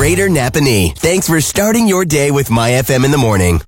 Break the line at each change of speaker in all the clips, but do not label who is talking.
Greater Napanee. Thanks for starting your day with My FM in the morning.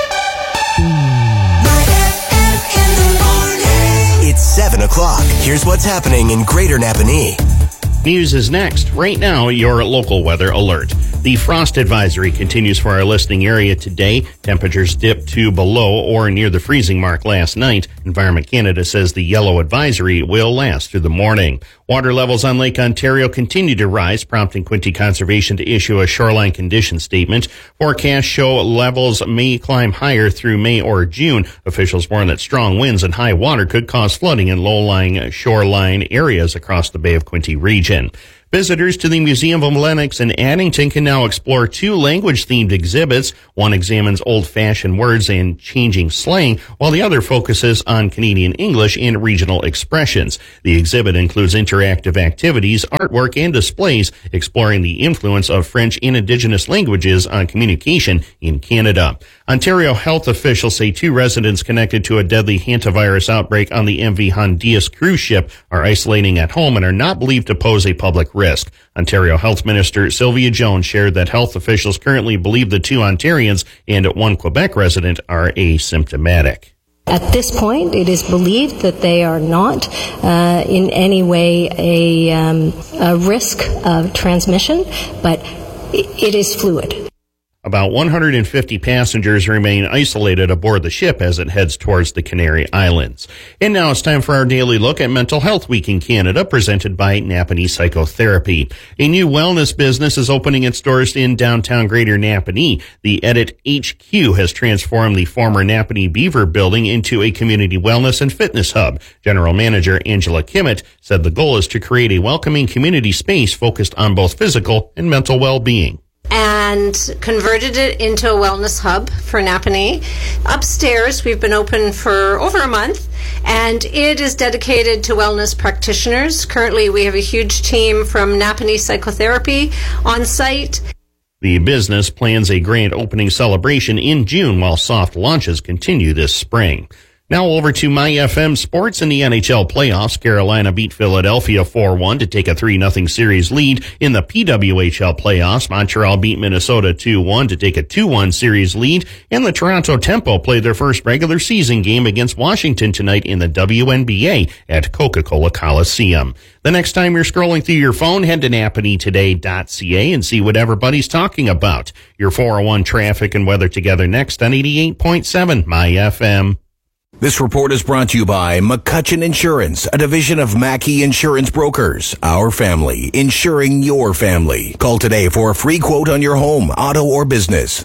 It's 7 o'clock. Here's what's happening in Greater Napanee.
News is next. Right now, your local weather alert. The frost advisory continues for our listening area today. Temperatures dipped to below or near the freezing mark last night. Environment Canada says the yellow advisory will last through the morning. Water levels on Lake Ontario continue to rise, prompting Quinte Conservation to issue a shoreline condition statement. Forecasts show levels may climb higher through May or June. Officials warn that strong winds and high water could cause flooding in low-lying shoreline areas across the Bay of Quinte region. Visitors to the Museum of Lennox in Addington can now explore 2 language-themed exhibits. One examines old-fashioned words and changing slang, while the other focuses on Canadian English and regional expressions. The exhibit includes interactive activities, artwork, and displays exploring the influence of French and Indigenous languages on communication in Canada. Ontario health officials say 2 residents connected to a deadly hantavirus outbreak on the MV Hondias cruise ship are isolating at home and are not believed to pose a public risk. Ontario Health Minister Sylvia Jones shared that health officials currently believe the 2 Ontarians and 1 Quebec resident are asymptomatic.
At this point, it is believed that they are not in any way a risk of transmission, but it is fluid.
About 150 passengers remain isolated aboard the ship as it heads towards the Canary Islands. And now it's time for our daily look at Mental Health Week in Canada, presented by Napanee Psychotherapy. A new wellness business is opening its doors in downtown Greater Napanee. The Edit HQ has transformed the former Napanee Beaver building into a community wellness and fitness hub. General Manager Angela Kimmett said the goal is to create a welcoming community space focused on both physical and mental well-being.
And converted it into a wellness hub for Napanee. Upstairs, we've been open for over a month, and it is dedicated to wellness practitioners. Currently, we have a huge team from Napanee Psychotherapy on site.
The business plans a grand opening celebration in June while soft launches continue this spring. Now over to My FM Sports in the NHL playoffs. Carolina beat Philadelphia 4-1 to take a 3-0 series lead in the PWHL playoffs. Montreal beat Minnesota 2-1 to take a 2-1 series lead. And the Toronto Tempo played their first regular season game against Washington tonight in the WNBA at Coca-Cola Coliseum. The next time you're scrolling through your phone, head to napaneetoday.ca and see what everybody's talking about. Your 401 traffic and weather together next on 88.7 My FM.
This report is brought to you by McCutcheon Insurance, a division of Mackey Insurance Brokers. Our family, insuring your family. Call today for a free quote on your home, auto, or business.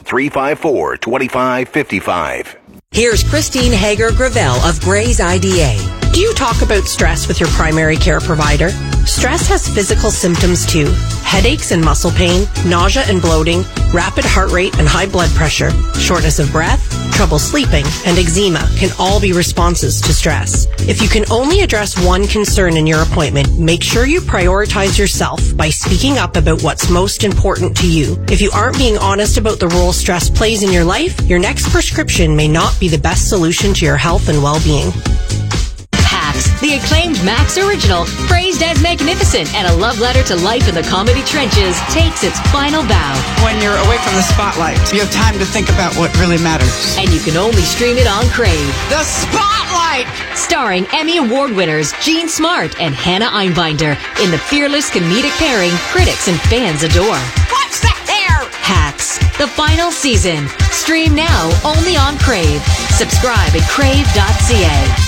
354-2555.
Here's Christine Hager-Gravel of Gray's IDA. Do you talk about stress with your primary care provider? Stress has physical symptoms too. Headaches and muscle pain, nausea and bloating, rapid heart rate and high blood pressure, shortness of breath, trouble sleeping, and eczema can all be responses to stress. If you can only address one concern in your appointment, make sure you prioritize yourself by speaking up about what's most important to you. If you aren't being honest about the role stress plays in your life, your next prescription may not be the best solution to your health and well-being.
Hacks, the acclaimed Max original, praised as magnificent and a love letter to life in the comedy trenches, takes its final bow.
When you're away from the spotlight, you have time to think about what really matters.
And you can only stream it on Crave.
The Spotlight!
Starring Emmy Award winners Jean Smart and Hannah Einbinder in the fearless comedic pairing critics and fans adore.
What's the hair?
Hacks, the final season. Stream now only on Crave. Subscribe at crave.ca.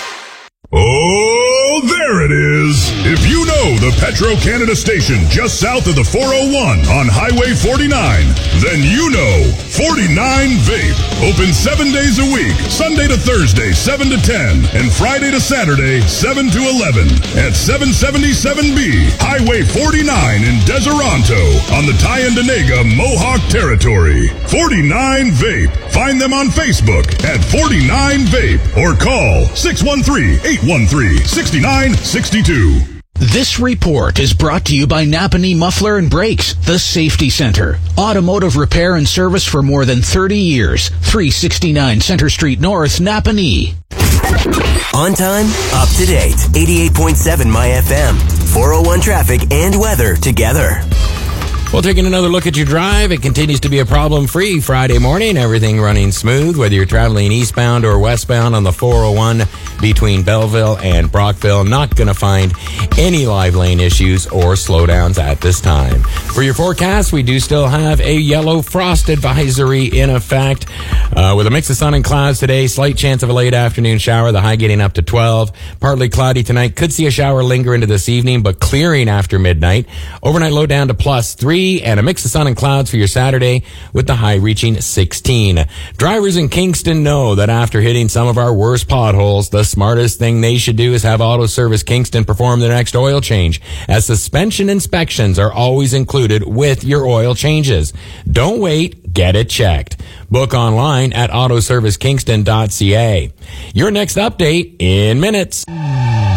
Oh, there it is. If you know the Petro-Canada station just south of the 401 on Highway 49, then you know 49 Vape. Open 7 days a week, Sunday to Thursday, 7 to 10, and Friday to Saturday, 7 to 11, at 777B, Highway 49 in Deseronto, on the Tyendinaga Mohawk Territory. 49 Vape. Find them on Facebook at 49 Vape or call 613-813-6962.
This report is brought to you by Napanee Muffler and Brakes, the Safety Center. Automotive repair and service for more than 30 years. 369 Center Street North, Napanee.
On time, up to date. 88.7 My FM. 401 traffic and weather together.
Well, taking another look at your drive, it continues to be a problem-free Friday morning. Everything running smooth, whether you're traveling eastbound or westbound on the 401 between Belleville and Brockville. Not going to find any live lane issues or slowdowns at this time. For your forecast, we do still have a yellow frost advisory in effect with a mix of sun and clouds today. Slight chance of a late afternoon shower, the high getting up to 12. Partly cloudy tonight. Could see a shower linger into this evening, but clearing after midnight. Overnight low down to +3, and a mix of sun and clouds for your Saturday with the high reaching 16. Drivers in Kingston know that after hitting some of our worst potholes, the smartest thing they should do is have Auto Service Kingston perform their next oil change, as suspension inspections are always included with your oil changes. Don't wait, get it checked. Book online at autoservicekingston.ca. Your next update in minutes.